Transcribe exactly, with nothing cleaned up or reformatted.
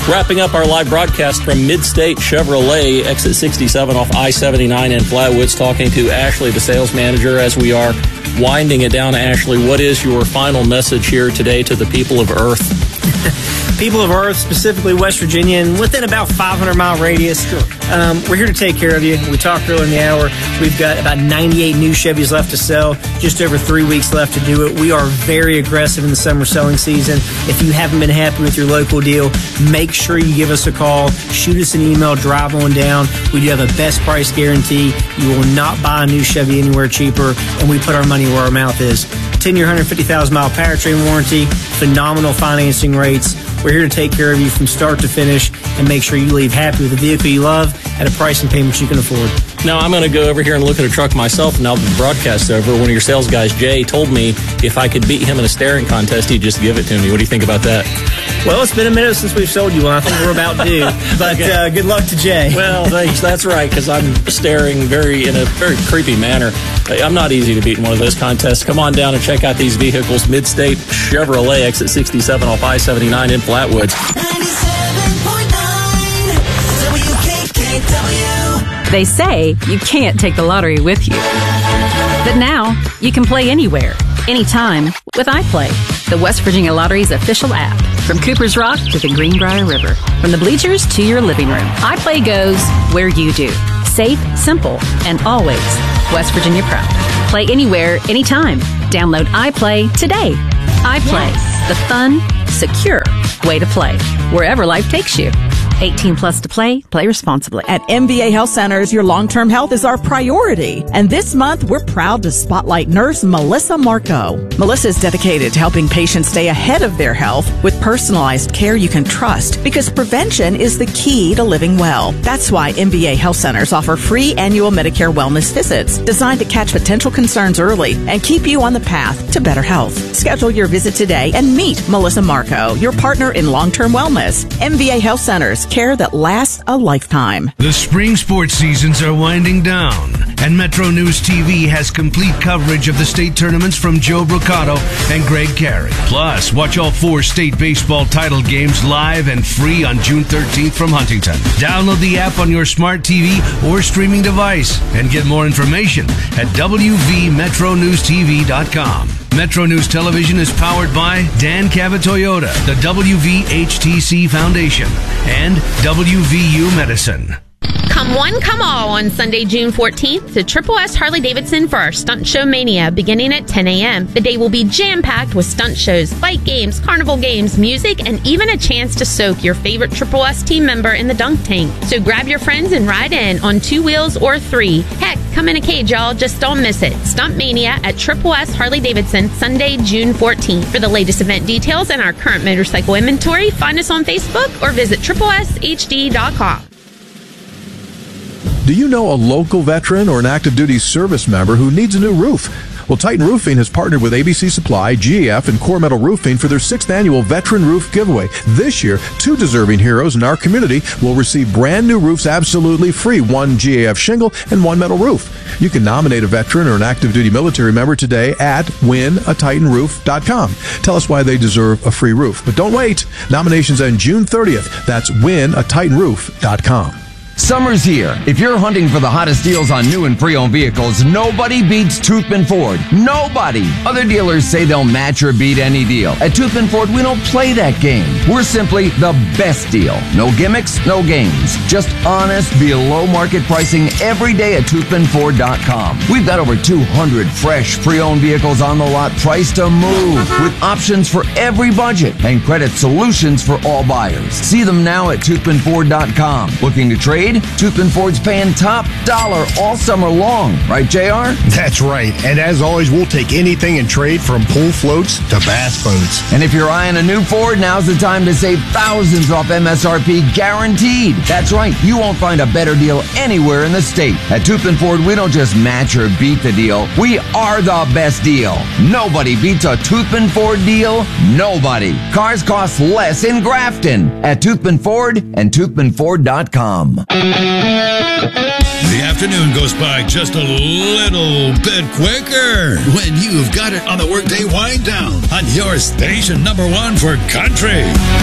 Wrapping up our live broadcast from Mid-State Chevrolet, exit sixty-seven off I seventy-nine in Flatwoods, talking to Ashley, the sales manager, as we are winding it down. Ashley, what is your final message here today to the people of Earth? People of Earth, specifically West Virginia, and within about five hundred mile radius. Um, we're here to take care of you. We talked earlier in the hour. We've got about ninety-eight new Chevys left to sell, just over three weeks left to do it. We are very aggressive in the summer selling season. If you haven't been happy with your local deal, make sure you give us a call, shoot us an email, drive on down. We do have a best price guarantee. You will not buy a new Chevy anywhere cheaper, and we put our money where our mouth is. ten-year, one hundred fifty thousand mile powertrain warranty, phenomenal financing rates. We're here to take care of you from start to finish and make sure you leave happy with the vehicle you love at a price and payment you can afford. Now, I'm going to go over here and look at a truck myself now that the broadcast's over. One of your sales guys, Jay, told me if I could beat him in a staring contest, he'd just give it to me. What do you think about that? Well, it's been a minute since we've sold you one. I think we're about due. But okay. uh, good luck to Jay. Well, thanks. That's right, because I'm staring very in a very creepy manner. I'm not easy to beat in one of those contests. Come on down and check out these vehicles. Mid-State Chevrolet, exit sixty-seven off I seventy-nine in Flatwoods. ninety-seven point nine W K K W. They say you can't take the lottery with you. But now, you can play anywhere, anytime with iPlay, the West Virginia Lottery's official app. From Cooper's Rock to the Greenbrier River, from the bleachers to your living room, iPlay goes where you do. Safe, simple, and always West Virginia proud. Play anywhere, anytime. Download iPlay today. iPlay, yes. The fun, secure way to play, wherever life takes you. eighteen plus to play. Play responsibly. At M V A Health Centers, your long-term health is our priority. And this month, we're proud to spotlight nurse Melissa Marco. Melissa is dedicated to helping patients stay ahead of their health with personalized care you can trust, because prevention is the key to living well. That's why M V A Health Centers offer free annual Medicare wellness visits designed to catch potential concerns early and keep you on the path to better health. Schedule your visit today and meet Melissa Marco, your partner in long-term wellness. M V A Health Centers, care that lasts a lifetime. The spring sports seasons are winding down, and Metro News T V has complete coverage of the state tournaments from Joe Brocato and Greg Carey. Plus, watch all four state baseball title games live and free on June thirteenth from Huntington. Download the app on your smart T V or streaming device and get more information at W V metro news T V dot com. Metro News Television is powered by Dan Cabot Toyota, the W V H T C Foundation, and W V U Medicine. Come one, come all on Sunday, June fourteenth to Triple S Harley-Davidson for our Stunt Show Mania beginning at ten a.m. The day will be jam-packed with stunt shows, fight games, carnival games, music, and even a chance to soak your favorite Triple S team member in the dunk tank. So grab your friends and ride in on two wheels or three. Heck, come in a cage, y'all. Just don't miss it. Stunt Mania at Triple S Harley-Davidson, Sunday, June fourteenth. For the latest event details and our current motorcycle inventory, find us on Facebook or visit triple S H D dot com. Do you know a local veteran or an active duty service member who needs a new roof? Well, Titan Roofing has partnered with A B C Supply, G A F, and Core Metal Roofing for their sixth annual Veteran Roof Giveaway. This year, two deserving heroes in our community will receive brand new roofs absolutely free, one G A F shingle and one metal roof. You can nominate a veteran or an active duty military member today at win a titan roof dot com. Tell us why they deserve a free roof. But don't wait. Nominations end June thirtieth. That's win a titan roof dot com. Summer's here. If you're hunting for the hottest deals on new and pre-owned vehicles, nobody beats Toothman Ford. Nobody! Other dealers say they'll match or beat any deal. At Toothman Ford, we don't play that game. We're simply the best deal. No gimmicks, no games. Just honest, below-market pricing every day at toothman ford dot com. We've got over two hundred fresh pre-owned vehicles on the lot priced to move, with options for every budget and credit solutions for all buyers. See them now at toothman ford dot com. Looking to trade? Toothman Ford's paying top dollar all summer long. Right, J R? That's right. And as always, we'll take anything in trade from pool floats to bass boats. And if you're eyeing a new Ford, now's the time to save thousands off M S R P guaranteed. That's right. You won't find a better deal anywhere in the state. At Toothman Ford, we don't just match or beat the deal. We are the best deal. Nobody beats a Toothman Ford deal. Nobody. Cars cost less in Grafton at Toothman Ford and toothman ford dot com. The afternoon goes by just a little bit quicker when you've got it on the Workday Wind Down on your station number one for country.